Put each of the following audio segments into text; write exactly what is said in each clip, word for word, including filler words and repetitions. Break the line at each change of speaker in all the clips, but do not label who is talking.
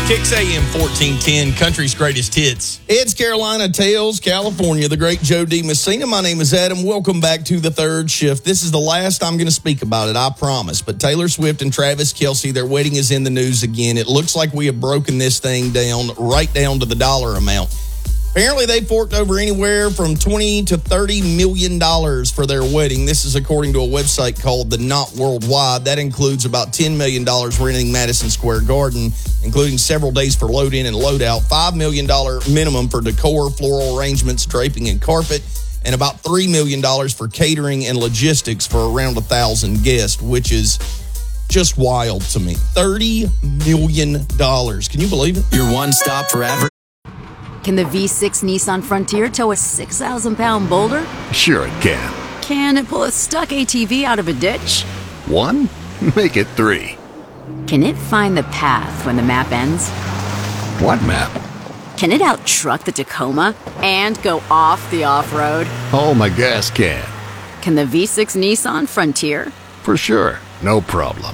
Kicks A M fourteen ten, country's greatest hits. It's Carolina Tales, California, the great Joe D. Messina. My name is Adam. Welcome back to the third shift. This is the last I'm going to speak about it, I promise. But Taylor Swift and Travis Kelce, their wedding is in the news again. It looks like we have broken this thing down, right down to the dollar amount. Apparently, they forked over anywhere from twenty to thirty million dollars for their wedding. This is according to a website called The Knot Worldwide. That includes about ten million dollars renting Madison Square Garden, including several days for load-in and load-out, five million dollars minimum for decor, floral arrangements, draping, and carpet, and about three million dollars for catering and logistics for around one thousand guests, which is just wild to me. thirty million dollars. Can you believe it?
Your one-stop forever.
Can the V six Nissan Frontier tow a six thousand pound boulder?
Sure it can.
Can it pull a stuck A T V out of a ditch?
One? Make it three.
Can it find the path when the map ends?
What map?
Can it out-truck the Tacoma and go off the off-road?
Oh, my gas can.
Can the V six Nissan Frontier?
For sure. No problem.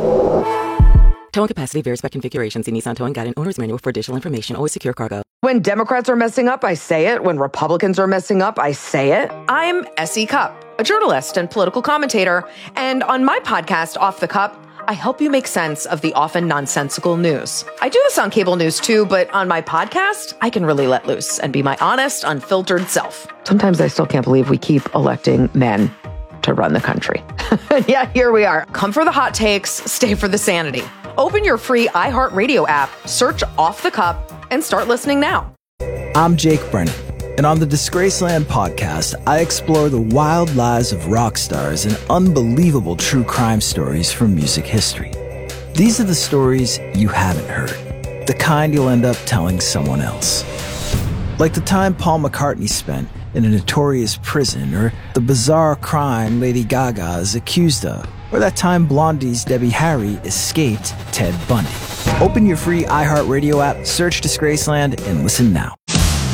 Towing capacity varies by configuration. See Nissan Towing Guide and Owner's Manual for additional information. Always secure cargo.
When Democrats are messing up, I say it. When Republicans are messing up, I say it. I'm Essie Cupp, a journalist and political commentator. And on my podcast, Off the Cup, I help you make sense of the often nonsensical news. I do this on cable news too, but on my podcast, I can really let loose and be my honest, unfiltered self. Sometimes I still can't believe we keep electing men to run the country. Yeah, here we are. Come for the hot takes, stay for the sanity. Open your free iHeartRadio app, search Off the Cup, and start listening now.
I'm Jake Brennan, and on the Disgraceland podcast, I explore the wild lives of rock stars and unbelievable true crime stories from music history. These are the stories you haven't heard, the kind you'll end up telling someone else. Like the time Paul McCartney spent in a notorious prison, or the bizarre crime Lady Gaga is accused of, or that time Blondie's Debbie Harry escaped Ted Bundy. Open your free iHeartRadio app, search Disgraceland, and listen now.